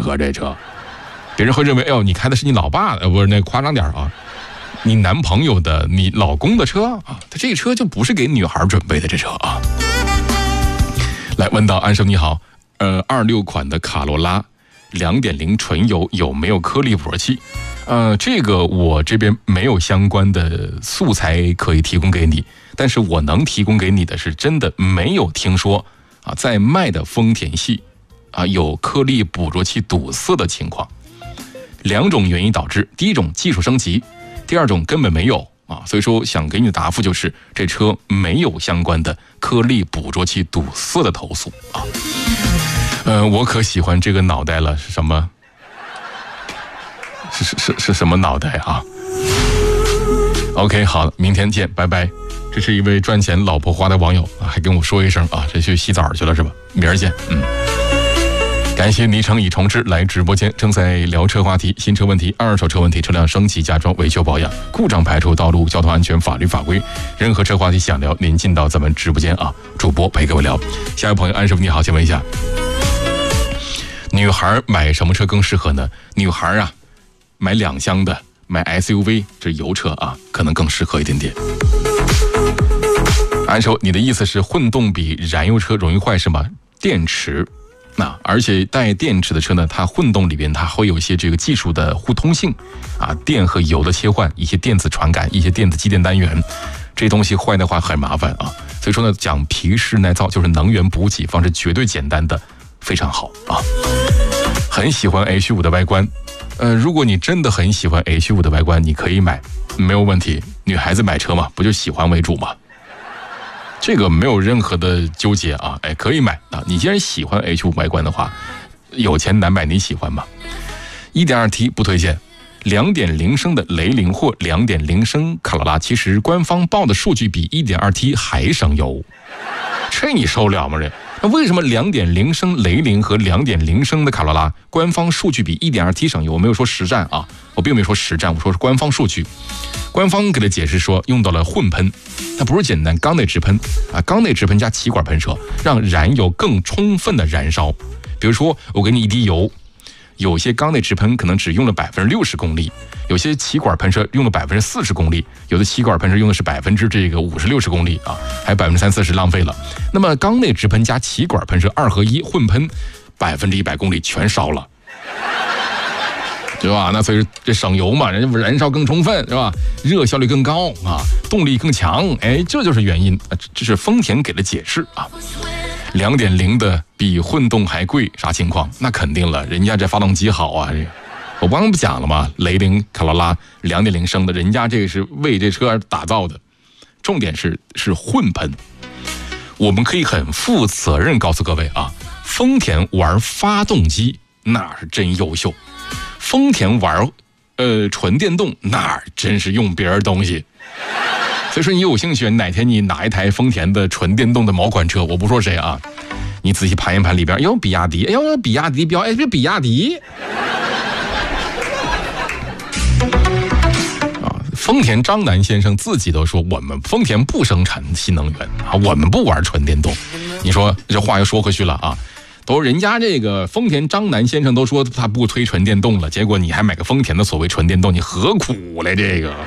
合这车。别人会认为，哎呦，你开的是你老爸的，不是那夸张点啊，你男朋友的、你老公的车啊，他这个车就不是给女孩准备的这车啊。来问到安生你好，26款的卡罗拉2.0纯油有没有颗粒捕热器？这个我这边没有相关的素材可以提供给你，但是我能提供给你的是真的没有听说啊，在卖的丰田系啊有颗粒捕捉器堵塞的情况。2种原因导致，第一种技术升级，第二种根本没有啊，所以说想给你的答复就是这车没有相关的颗粒捕捉器堵塞的投诉啊。我可喜欢这个脑袋了，是什么？是什么脑袋啊 ？OK， 好了，明天见，拜拜。这是一位赚钱老婆花的网友还跟我说一声啊，这去洗澡去了是吧？明儿见，感谢昵称已重置来直播间，正在聊车话题、新车问题、二手车问题、车辆升级、加装、维修保养、故障排除、道路交通安全、法律法规，任何车话题想聊，您进到咱们直播间啊，主播陪各位聊。下一位朋友安师傅你好，请问一下，女孩买什么车更适合呢？女孩啊，买2厢的，买 SUV 这油车啊，可能更适合一点点。安师傅，你的意思是混动比燃油车容易坏是吗？电池。而且带电池的车呢，它混动里边它会有一些这个技术的互通性啊，电和油的切换，一些电子传感，一些电子机电单元，这东西坏的话很麻烦啊。所以说呢，讲皮实耐造就是能源补给方式绝对简单的，非常好啊。很喜欢 H5 的外观，如果你真的很喜欢 H5 的外观，你可以买，没有问题。女孩子买车嘛，不就喜欢为主嘛？这个没有任何的纠结啊，可以买啊！你既然喜欢 H5 外观的话，有钱难买你喜欢吗？ 1.2T 不推荐，2.0升的雷凌或2.0升卡罗拉，其实官方报的数据比 1.2T 还省油，这你受了吗？这那为什么2.0升雷凌和2.0升的卡罗拉官方数据比 1.2T 省油？我没有说实战啊，我并没有说实战，我说是官方数据。官方给的解释说用到了混喷，它不是简单缸内直喷啊，缸内直喷加气管喷射，让燃油更充分的燃烧。比如说我给你一滴油，有些缸内直喷可能只用了60%功力，有些气管喷射用了40%功力，有的气管喷射用的是50-60%功力啊，还有30-40%浪费了。那么缸内直喷加气管喷射2合1混喷，100%功力全烧了。对吧？那所以这省油嘛，人家燃烧更充分，是吧？热效率更高啊，动力更强，这就是原因啊。这是丰田给的解释啊。2.0的比混动还贵，啥情况？那肯定了，人家这发动机好啊。这个我刚不讲了吗？雷凌、卡罗拉2.0升的，人家这个是为这车而打造的，重点是混喷。我们可以很负责任告诉各位啊，丰田玩发动机那是真优秀。丰田玩纯电动那真是用别人东西，所以说你有兴趣，哪天你拿一台丰田的纯电动的某款车，我不说谁啊，你仔细盘一盘里边，比亚迪，比亚迪标，这比亚迪啊，丰田张楠先生自己都说，我们丰田不生产新能源啊，我们不玩纯电动。你说这话又说回去了啊。都人家这个丰田张楠先生都说他不推纯电动了，结果你还买个丰田的所谓纯电动，你何苦嘞？这个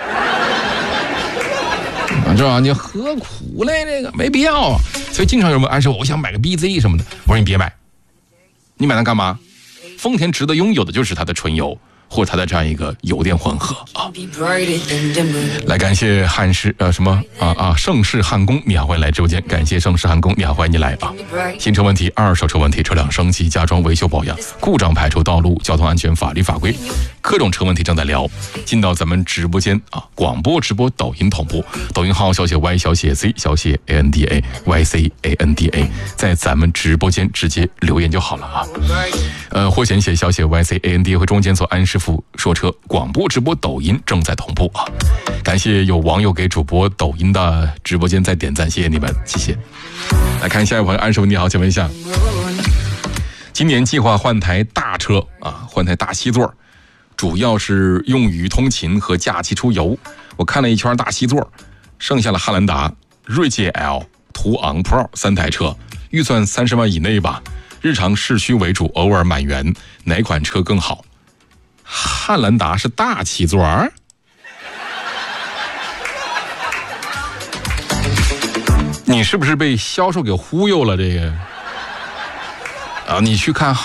是吧？你何苦嘞？这个没必要啊。所以经常有人问安师傅，我想买个 BZ 什么的，我说你别买，你买它干嘛？丰田值得拥有的就是它的纯油或者它的这样一个油电混合啊。来感谢盛世汉宫，你好，欢迎来直播间。感谢盛世汉宫，你好，欢迎你来啊。新车问题、二手车问题、车辆升级、加装、维修保养、故障排除、道路交通安全、法律法规，各种车问题正在聊。进到咱们直播间啊，广播直播、抖音同步，抖音号小写 Y 小写 Z 小写 ANDA YCANDA， 在咱们直播间直接留言就好了啊。或简写小写 YCANDA 和中间做安师傅说车，广播直播抖音正在同步啊！感谢有网友给主播抖音的直播间在点赞，谢谢你们，谢谢。来看下一位朋友，安师傅你好，请问一下，今年计划换台大车啊，换台大7座，主要是用于通勤和假期出游。我看了一圈大7座，剩下了汉兰达、锐界 L、途昂 Pro 3台车，预算30万以内吧。 日常市区为主，偶尔满员，哪款车更好？汉兰达是大7座儿。你是不是被销售给忽悠了？这个啊，你去看